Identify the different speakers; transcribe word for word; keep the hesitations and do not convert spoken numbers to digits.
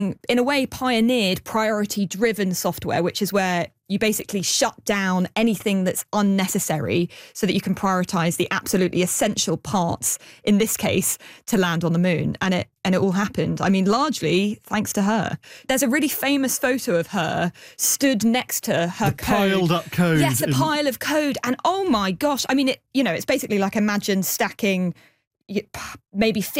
Speaker 1: in a way, pioneered priority-driven software, which is where you basically shut down anything that's unnecessary so that you can prioritize the absolutely essential parts, in this case, to land on the moon. And it and it all happened. I mean, largely thanks to her. There's a really famous photo of her stood next to her
Speaker 2: the
Speaker 1: code.
Speaker 2: piled up code.
Speaker 1: Yes, a
Speaker 2: in...
Speaker 1: pile of code. And oh my gosh, I mean, it. you know, it's basically like imagine stacking maybe